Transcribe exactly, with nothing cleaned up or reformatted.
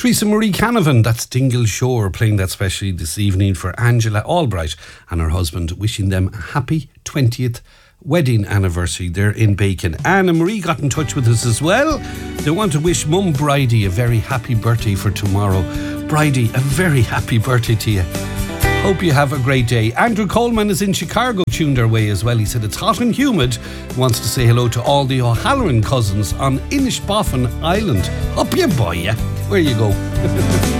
Teresa Marie Canavan, that's Dingle Shore, playing that specially this evening for Angela Albright and her husband, wishing them a happy twentieth wedding anniversary there in Bacon. Anna Marie got in touch with us as well. They want to wish Mum Bridie a very happy birthday for tomorrow. Bridie, a very happy birthday to you. Hope you have a great day. Andrew Coleman is in Chicago, tuned our way as well. He said it's hot and humid. Wants to say hello to all the O'Halloran cousins on Inishboffin Island. Up you boy, yeah. Where you go.